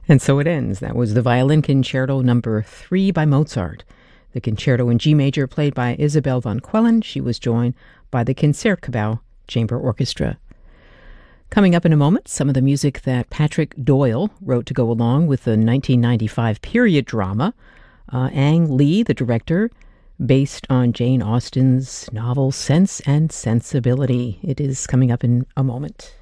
And so it ends. That was the Violin Concerto number 3 by Mozart. The concerto in G major played by Isabel von Quellen. She was joined by the Concertgebouw Chamber Orchestra. Coming up in a moment, some of the music that Patrick Doyle wrote to go along with the 1995 period drama. Ang Lee, the director, based on Jane Austen's novel Sense and Sensibility. It is coming up in a moment.